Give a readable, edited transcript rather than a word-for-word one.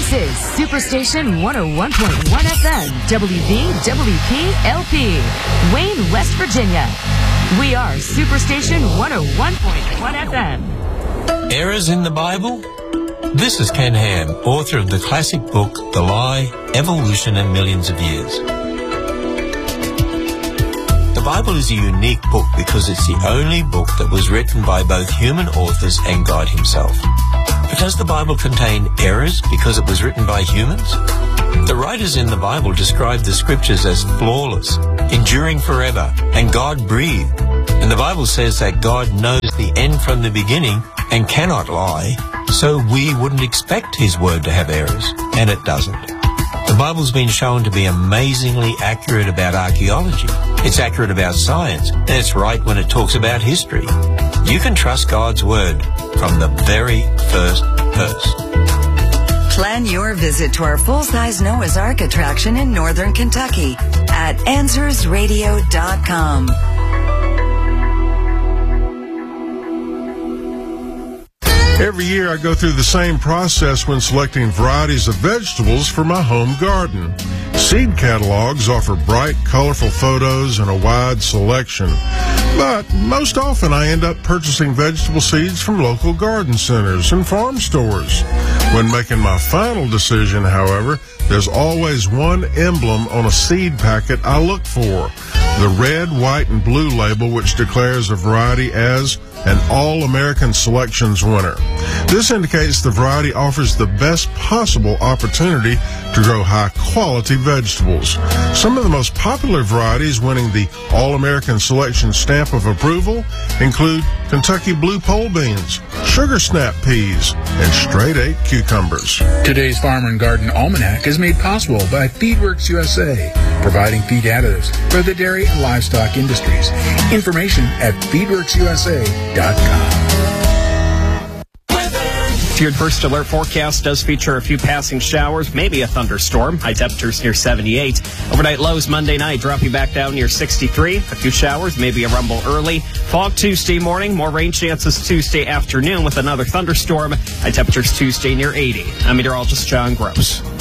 This is Superstation 101.1 FM, WVWP-LP, Wayne, West Virginia. We are Superstation 101.1 FM. Errors in the Bible? This is Ken Ham, author of the classic book, The Lie, Evolution and Millions of Years. The Bible is a unique book because it's the only book that was written by both human authors and God himself. But does the Bible contain errors because it was written by humans? The writers in the Bible describe the scriptures as flawless, enduring forever, and God-breathed. And the Bible says that God knows the end from the beginning and cannot lie, so we wouldn't expect his word to have errors, and it doesn't. The Bible's been shown to be amazingly accurate about archaeology. It's accurate about science, and it's right when it talks about history. You can trust God's word from the very first verse. Plan your visit to our full-size Noah's Ark attraction in northern Kentucky at AnswersRadio.com. Every year I go through the same process when selecting varieties of vegetables for my home garden. Seed catalogs offer bright, colorful photos and a wide selection. But most often I end up purchasing vegetable seeds from local garden centers and farm stores. When making my final decision, however, there's always one emblem on a seed packet I look for. The red, white, and blue label, which declares a variety as an All-American Selections winner. This indicates the variety offers the best possible opportunity to grow high-quality vegetables. Some of the most popular varieties winning the All-American Selection stamp of approval include Kentucky Blue Pole Beans, Sugar Snap Peas, and Straight 8 Cucumbers. Today's Farm and Garden Almanac is made possible by Feedworks USA, providing feed additives for the dairy and livestock industries. Information at feedworksusa.com. Your first alert forecast does feature a few passing showers, maybe a thunderstorm. High temperatures near 78. Overnight lows Monday night dropping back down near 63. A few showers, maybe a rumble early. Fog Tuesday morning. More rain chances Tuesday afternoon with another thunderstorm. High temperatures Tuesday near 80. I'm meteorologist John Gross.